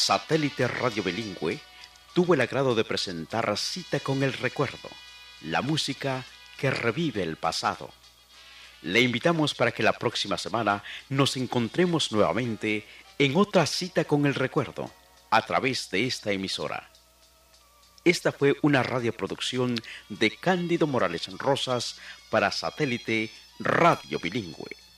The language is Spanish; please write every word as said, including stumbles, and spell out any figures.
Satélite Radio Bilingüe tuvo el agrado de presentar Cita con el Recuerdo, la música que revive el pasado. Le invitamos para que la próxima semana nos encontremos nuevamente en otra Cita con el Recuerdo a través de esta emisora. Esta fue una radioproducción de Cándido Morales Rosas para Satélite Radio Bilingüe.